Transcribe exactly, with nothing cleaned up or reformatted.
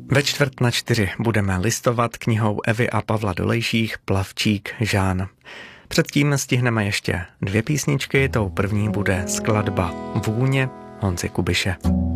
Ve čtvrt na čtyři budeme listovat knihou Evy a Pavla Dolejších Plavčík Žán. Předtím stihneme ještě dvě písničky, tou první bude skladba Vůně Honzy Kubiše.